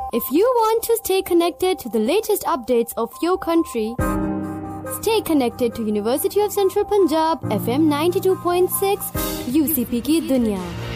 If you want to stay connected to the latest updates of your country, stay connected to University of Central Punjab FM 92.6 UCP की दुनिया।